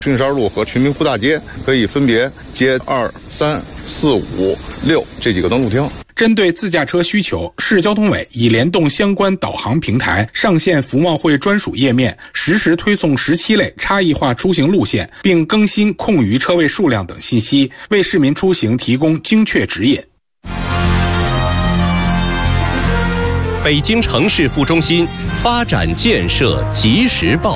春山路和群明湖大街可以分别接2、3、4、5、6这几个登陆厅。 针对自驾车需求，市交通委已联动相关导航平台，上线服贸会专属页面，实时推送17类差异化出行路线，并更新空余车位数量等信息，为市民出行提供精确指引。 北京城市副中心发展建设及时报。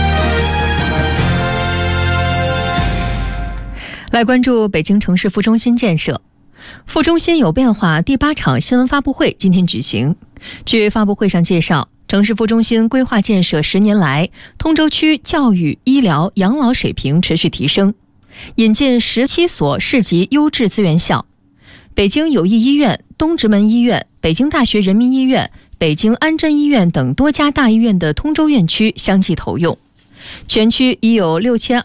来关注北京城市副中心建设。副中心有变化第8场新闻发布会今天举行。据发布会上介绍，城市副中心规划建设10年来，通州区教育、医疗、养老水平持续提升，引进17所市级优质资源校，北京友谊医院、东直门医院、北京大学人民医院、北京安贞医院等多家大医院的通州院区相继投用。全区已有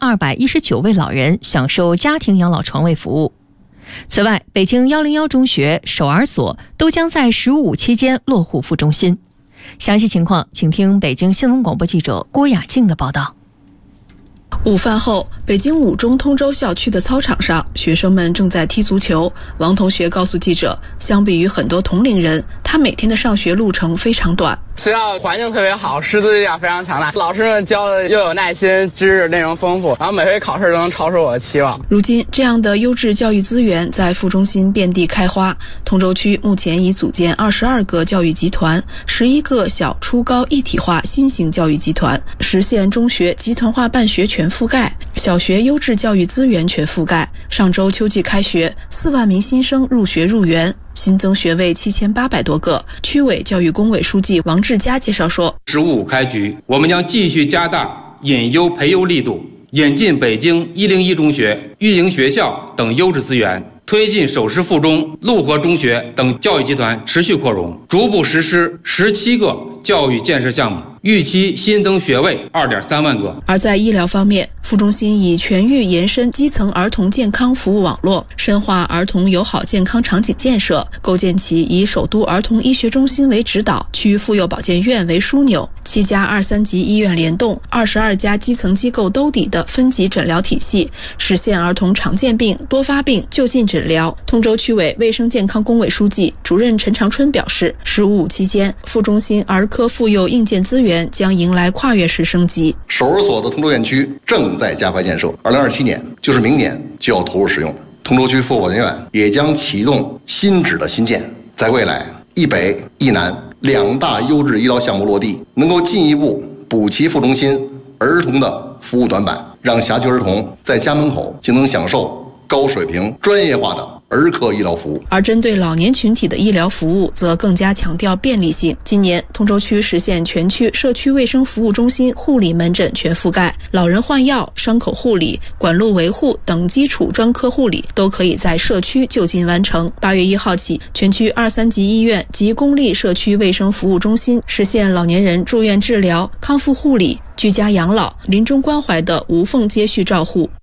6219位老人享受家庭养老床位服务。此外，北京101中学、守儿所都将在15期间落户副中心。详细情况，请听北京新闻广播记者郭雅静的报道。 午饭后，北京5中通州校区的操场上，学生们正在踢足球。王同学告诉记者，相比于很多同龄人，他每天的上学路程非常短。 学校环境特别好，师资力量非常强大，老师们教的又有耐心，知识内容丰富，然后每回考试都能超出我的期望。 如今，这样的优质教育资源在副中心遍地开花。通州区目前已组建22个教育集团，11个小初高一体化新型教育集团，实现中学集团化办学全覆盖，小学优质教育资源全覆盖。上周秋季开学，4万名新生入学入园，新增学位7800多个。区委教育工委书记王志佳介绍说 ，15开局，我们将继续加大引优培优力度，引进北京101中学、育英学校等优质资源，推进首师附中、陆河中学等教育集团持续扩容，逐步实施17个教育建设项目，预期新增学位2.3万个。 而在医疗方面，副中心以全域延伸基层儿童健康服务网络，深化儿童友好健康场景建设，构建起以首都儿童医学中心为指导、区妇幼保健院为枢纽、7家2、3级医院联动、22家基层机构兜底的分级诊疗体系，实现儿童常见病、多发病就近诊疗。通州区委卫生健康工委书记、主任陈长春表示，15期间，副中心儿科妇幼硬件资源将迎来跨越式升级。 守儿所的通州院区正在加快建设，2027年就是明年就要投入使用。通州区妇幼保健院也将启动新址的新建，在未来一北一南2大优质医疗项目落地，能够进一步补齐副中心儿童的服务短板，让辖区儿童在家门口就能享受高水平专业化的儿科医疗服务。 而针对老年群体的医疗服务则更加强调便利性。今年通州区实现全区社区卫生服务中心护理门诊全覆盖，老人换药、伤口护理、管路维护等基础专科护理都可以在社区就近完成。8月1号起，全区2、3级医院及公立社区卫生服务中心实现老年人住院治疗、康复护理、居家养老、临终关怀的无缝接续照护。